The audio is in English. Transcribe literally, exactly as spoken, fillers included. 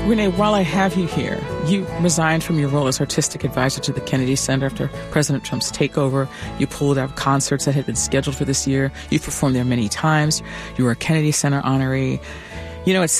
Renee, while I have you here, you resigned from your role as artistic advisor to the Kennedy Center after President Trump's takeover. You pulled out concerts that had been scheduled for this year. You've performed there many times. You were a Kennedy Center honoree. You know, it's